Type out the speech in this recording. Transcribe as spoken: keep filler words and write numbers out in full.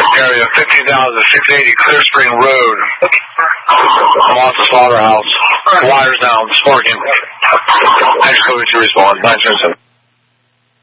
area, fifteen thousand six eighty Clear Spring Road. I'm off the slaughterhouse. Wires down, sparking. Thanks, Cody, to respond. nine seven seven.